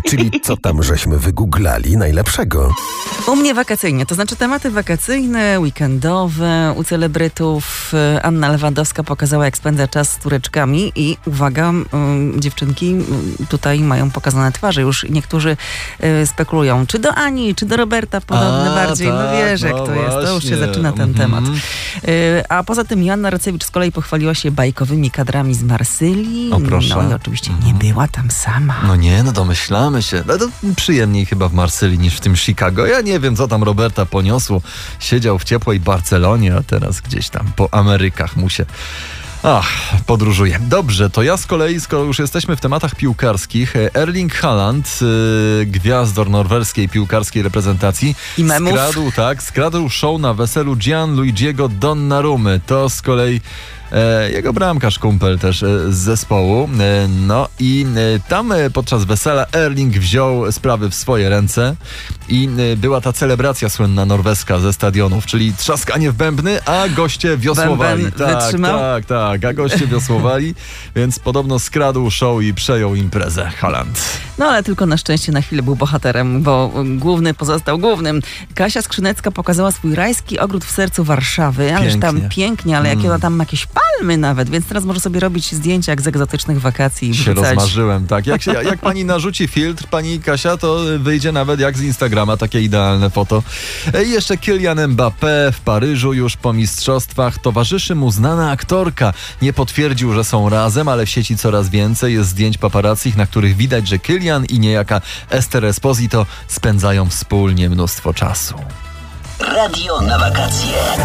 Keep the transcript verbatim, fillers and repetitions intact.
Czyli co tam żeśmy wygooglali najlepszego? U mnie wakacyjnie, to znaczy tematy wakacyjne, weekendowe, u celebrytów. Anna Lewandowska pokazała, jak spędza czas z Tureczkami i uwaga, y, dziewczynki y, tutaj mają pokazane twarze. Już niektórzy y, spekulują, czy do Ani, czy do Roberta podobne a, bardziej. Tak, no wiesz, jak no to jest, to już się właśnie. zaczyna ten Mm-hmm. temat. Y, a poza tym Joanna Racewicz z kolei pochwaliła się bajkowymi kadrami z Marsylii. O, proszę. No i oczywiście nie była tam sama. No nie, no domyślamy się. No to przyjemniej chyba w Marsylii niż w tym Chicago. Ja nie wiem, co tam Roberta poniosło. Siedział w ciepłej Barcelonie, a teraz gdzieś tam po Amerykach mu się... Ach, podróżuje. Dobrze, to ja z kolei, skoro już jesteśmy w tematach piłkarskich, Erling Haaland, yy, gwiazdor norweskiej piłkarskiej reprezentacji, I memów. skradł, tak, skradł show na weselu Gianluigiego Donnarummy. To z kolei E, jego bramkarz, kumpel też e, z zespołu. E, no i e, tam e, podczas wesela Erling wziął sprawy w swoje ręce i e, była ta celebracja słynna norweska ze stadionów, czyli trzaskanie w bębny, a goście wiosłowali. Bęben tak, wytrzymał? tak, tak, a goście wiosłowali, więc podobno skradł show i przejął imprezę Haaland. No ale tylko na szczęście na chwilę był bohaterem, bo główny pozostał głównym. Kasia Skrzynecka pokazała swój rajski ogród w sercu Warszawy, ależ tam Pięknie. pięknie, ale Mm. jakie ona tam ma jakieś palmy nawet, więc teraz może sobie robić zdjęcia jak z egzotycznych wakacji i Się wrzucać. rozmarzyłem, tak. Jak, się, jak pani narzuci filtr, pani Kasia, to wyjdzie nawet jak z Instagrama, takie idealne foto. I jeszcze Kylian Mbappé w Paryżu już po mistrzostwach. Towarzyszy mu znana aktorka. Nie potwierdził, że są razem, ale w sieci coraz więcej jest zdjęć paparazzich, na których widać, że Kylian i niejaka Esther Esposito spędzają wspólnie mnóstwo czasu. Radio na wakacje.